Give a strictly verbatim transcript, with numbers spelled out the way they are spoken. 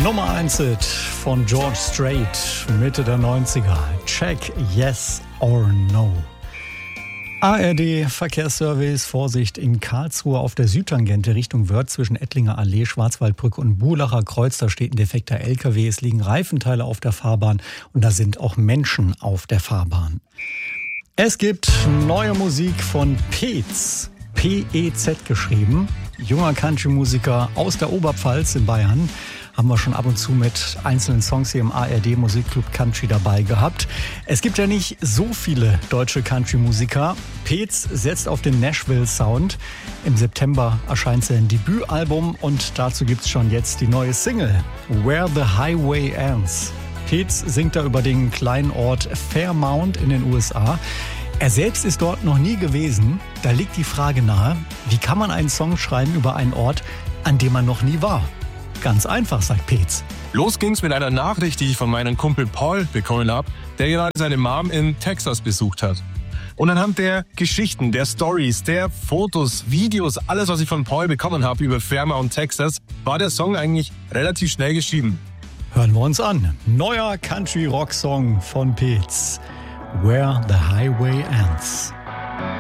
Nummer eins Hit von George Strait, Mitte der neunziger. Check Yes or No. A R D-Verkehrsservice, Vorsicht in Karlsruhe auf der Südtangente Richtung Wörth zwischen Ettlinger Allee, Schwarzwaldbrücke und Buhlacher Kreuz. Da steht ein defekter L K W, es liegen Reifenteile auf der Fahrbahn und da sind auch Menschen auf der Fahrbahn. Es gibt neue Musik von Peetz, P E Z geschrieben, junger Country-Musiker aus der Oberpfalz in Bayern. Haben wir schon ab und zu mit einzelnen Songs hier im A R D Musikclub Country dabei gehabt. Es gibt ja nicht so viele deutsche Country-Musiker. Peetz setzt auf den Nashville-Sound. Im September erscheint sein Debütalbum und dazu gibt's schon jetzt die neue Single Where the Highway Ends. Peetz singt da über den kleinen Ort Fairmount in den U S A. Er selbst ist dort noch nie gewesen. Da liegt die Frage nahe, wie kann man einen Song schreiben über einen Ort, an dem man noch nie war? Ganz einfach, sagt Peetz. Los ging's mit einer Nachricht, die ich von meinem Kumpel Paul bekommen habe, der gerade seine Mom in Texas besucht hat. Und anhand der Geschichten, der Stories, der Fotos, Videos, alles, was ich von Paul bekommen habe über Fairmount, Texas, war der Song eigentlich relativ schnell geschrieben. Hören wir uns an. Neuer Country-Rock-Song von Peetz. Where the Highway Ends.